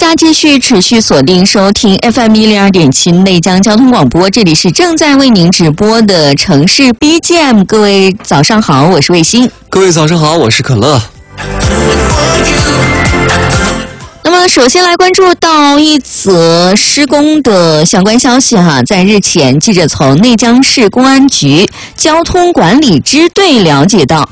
家继续持续锁定收听 FM102.7 内江交通广播，这里是正在为您直播的城市 BGM。各位早上好，我是卫星。 各位早上好，我是可乐。 那么首先来关注到一则施工的相关消息哈，在日前，记者从内江市公安局交通管理支队了解到，